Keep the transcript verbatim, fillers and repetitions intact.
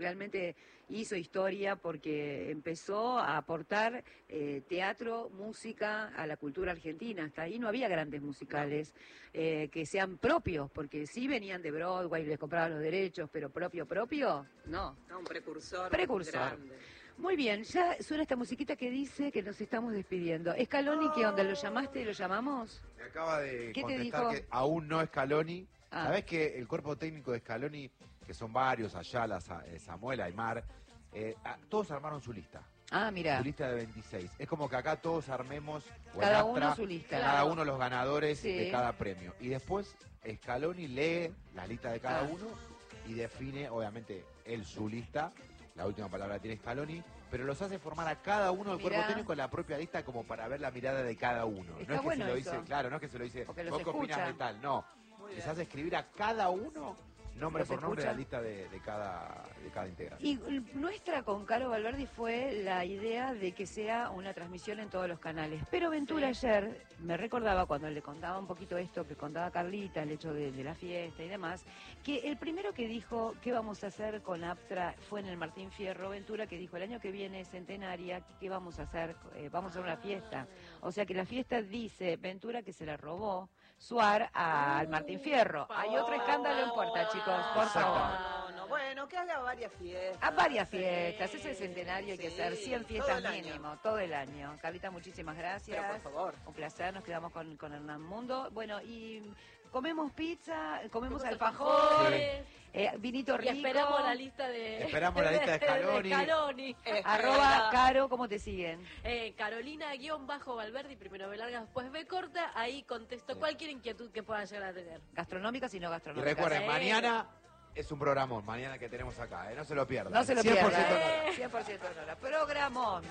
realmente hizo historia porque empezó a aportar eh, teatro, música a la cultura argentina. Hasta ahí no había grandes musicales eh, que sean propios, porque sí venían de Broadway, les compraban los derechos, pero propio, propio, no. No, un precursor. Precursor. Grande. Muy bien, ya suena esta musiquita que dice que nos estamos despidiendo. ¿Scaloni qué onda? ¿Lo llamaste y lo llamamos? Me acaba de ¿Qué te contestar dijo? que aún no Scaloni. Ah. ¿Sabés que el cuerpo técnico de Scaloni, que son varios, Ayala, Sa- eh, Samuel, Aymar, eh, ah, todos armaron su lista? Ah, mira. Su lista de veintiséis. Es como que acá todos armemos o en Cada Astra, uno su lista. cada Claro. uno los ganadores Sí. de cada premio. Y después Scaloni lee la lista de cada Ah. uno y define, obviamente, él su lista. La última palabra la tiene Scaloni, pero los hace formar a cada uno del Mirá. cuerpo técnico en la propia lista como para ver la mirada de cada uno. Está no es que bueno se lo eso. dice, claro, no es que se lo dice, Porque los vos qué opinás escucha. de tal, no. Muy Les bien. hace escribir a cada uno, nombre Los por nombre, escucha. la lista de, de cada de cada integrante. Y nuestra con Caro Valverdi fue la idea de que sea una transmisión en todos los canales. Pero Ventura Sí. ayer me recordaba, cuando le contaba un poquito esto que contaba Carlita, el hecho de, de la fiesta y demás, que el primero que dijo qué vamos a hacer con Aptra fue en el Martín Fierro. Ventura, que dijo el año que viene es centenaria, ¿qué vamos a hacer? Eh, vamos a hacer una fiesta. O sea que la fiesta dice Ventura que se la robó Suar al Martín Fierro. Hay otro escándalo en puerta, chicos, por favor. No, no, bueno, que haga varias fiestas. A varias fiestas, es el centenario, hay que Sí, hacer cien todo fiestas el año. mínimo, todo el año. Carlita, muchísimas gracias. Pero por favor. Un placer, nos quedamos con, con Hernán Mundo. Bueno, y comemos pizza, comemos Comemos alfajor, alfajores. eh, vinito Y rico. esperamos la lista de... Esperamos la lista de Scaloni. Scaloni. Arroba Caro, ¿cómo te siguen? Eh, Carolina guión bajo Valverdi, primero B larga, después B corta, ahí contesto Sí. cualquier inquietud que puedan llegar a tener. Gastronómicas y no Y gastronómicas. recuerden, Sí. mañana es un programón, mañana que tenemos acá, ¿eh? No se lo pierdan. No se lo cien por pierdan. ciento cien por ciento no. Programón.